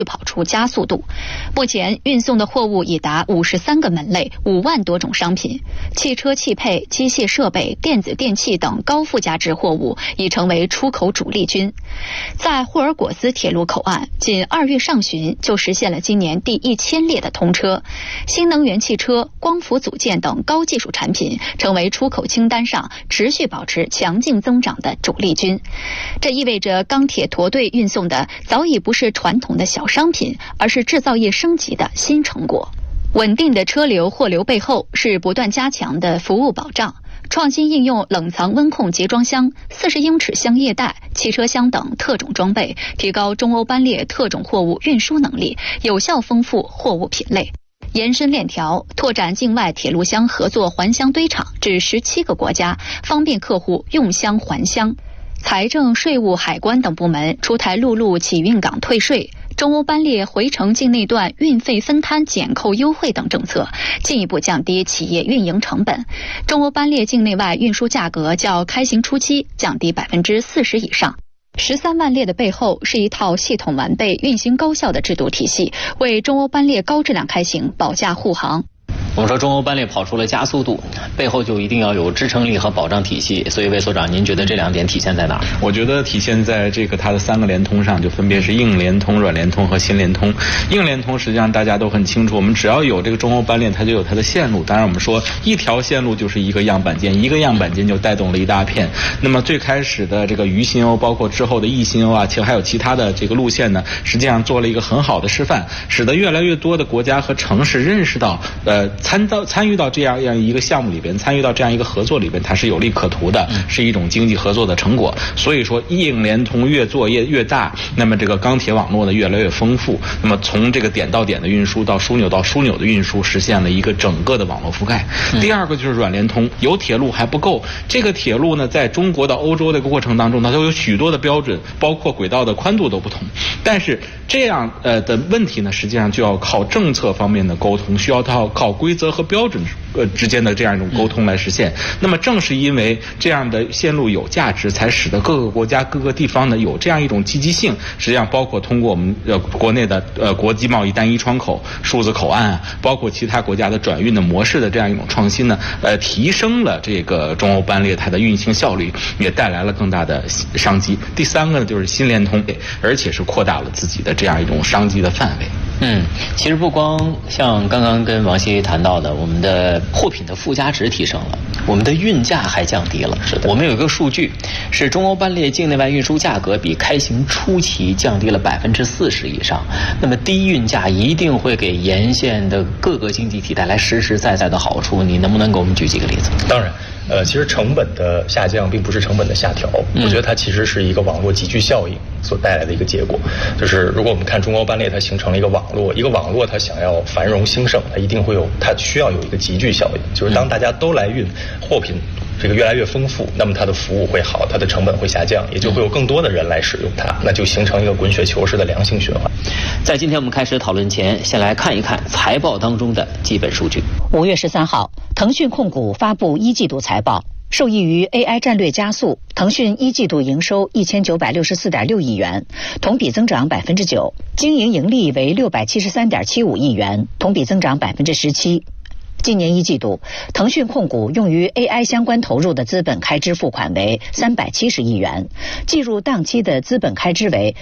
跑出加速度。目前运送的货物已达53个门类，5万多种商品，汽车汽配、机械设备、电子电器等高附加值货物已成为出口主力军。在霍尔果斯铁路口岸，仅2月上旬就实现了今年第1000列的通车。新能源汽车、光伏组件等高技术产品成为出口清单上持续保持强劲增长的主力军。这意味着钢铁驼队运送的早已不是传统的小商品，而是制造业升级的新成果。稳定的车流货流背后是不断加强的服务保障，创新应用冷藏温控集装箱、40英尺箱液袋、汽车厢等特种装备，提高中欧班列特种货物运输能力，有效丰富货物品类。延伸链条，拓展境外铁路箱合作还箱堆场至17个国家，方便客户用箱还箱。财政、税务、海关等部门出台陆路起运港退税、中欧班列回程境内段运费分摊减扣优惠等政策，进一步降低企业运营成本。中欧班列境内外运输价格较开行初期降低40%以上。13万列的背后是一套系统完备、运行高效的制度体系，为中欧班列高质量开行保驾护航。 我们说中欧班列跑出了加速度，背后就一定要有支撑力和保障体系。所以魏所长，您觉得这2点体现在哪儿？ 我觉得体现在这个它的3个联通上，就分别是硬联通、软联通和新联通。硬联通实际上大家都很清楚，我们只要有这个中欧班列，它就有它的线路。当然我们说一条线路就是一个样板间，一个样板间就带动了一大片。那么最开始的这个渝新欧，包括之后的易新欧啊，其实还有其他的这个路线呢，实际上做了一个很好的示范，使得越来越多的国家和城市认识到，参与到这样一个项目里边，参与到这样一个合作里边，它是有利可图的，是一种经济合作的成果。所以说，硬联通越做越大，那么这个钢铁网络呢越来越丰富。那么从这个点到点的运输到枢纽的运输，实现了一个整个的网络覆盖。第二个就是软联通，有铁路还不够，这个铁路呢，在中国到欧洲的过程当中，它都有许多的标准，包括轨道的宽度都不同。但是这样的问题呢，实际上就要靠政策方面的沟通，需要靠规则和标准之间的这样一种沟通来实现。那么正是因为这样的线路有价值，才使得各个国家各个地方呢有这样一种积极性。实际上包括通过我们国内的国际贸易单一窗口、数字口岸啊，包括其他国家的转运的模式的这样一种创新呢，提升了这个中欧班列它的运行效率，也带来了更大的商机。第3个呢就是新联通，而且是扩大了自己的这样一种商机的范围。 其实不光像刚刚跟王希谈到的，我们的货品的附加值提升了，我们的运价还降低了。是的，我们有一个数据，是中欧班列境内外运输价格比开行初期降低了40%以上。那么低运价一定会给沿线的各个经济体带来实实在在的好处。你能不能给我们举几个例子？ 当然。其实成本的下降并不是成本的下调，我觉得它其实是一个网络集聚效应所带来的一个结果。就是如果我们看中欧班列，它形成了一个网络，一个网络它想要繁荣兴盛，它需要有一个集聚效应，就是当大家都来运货品，这个越来越丰富，那么它的服务会好，它的成本会下降，也就会有更多的人来使用它，那就形成一个滚雪球式的良性循环。 在今天我们开始讨论前，先来看一看财报当中的基本数据。 5月13号，腾讯控股发布1季度财报，受益于 AI 战略加速，腾讯1季度营收1964.6亿元，同比增长9%，经营盈利为673.75亿元，同比增长17%。今年1季度，腾讯控股用于 AI 相关投入的资本开支付款为370亿元，计入当期的资本开支为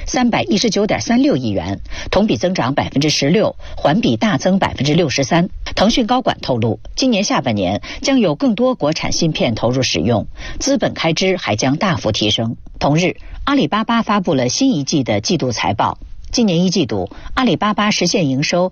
319.36亿元，同比增长16%，环比大增63%。腾讯高管透露，今年下半年将有更多国产芯片投入使用，资本开支还将大幅提升。同日，阿里巴巴发布了新一季的季度财报。今年1季度，阿里巴巴实现营收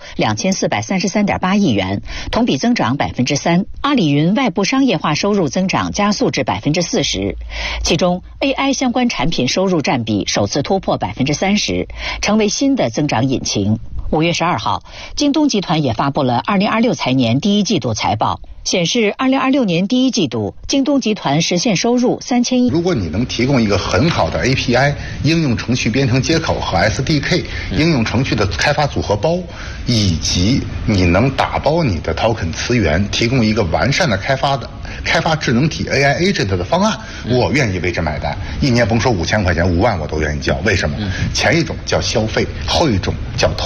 2433.8亿元，同比增长3%。阿里云外部商业化收入增长加速至40%，其中 AI 相关产品收入占比首次突破30%，成为新的增长引擎。5月12号，京东集团也发布了2026财年第1季度财报，显示2026年第1季度，京东集团实现收入3000亿。 如果你能提供一个很好的 API 应用程序编程接口和 SDK 应用程序的开发组合包，以及你能打包你的 token 词源，提供一个完善的开开发智能体 AI agent 的方案，我愿意为之买单。一年甭说5000块钱，5万我都愿意交。为什么？前一种叫消费，后一种叫投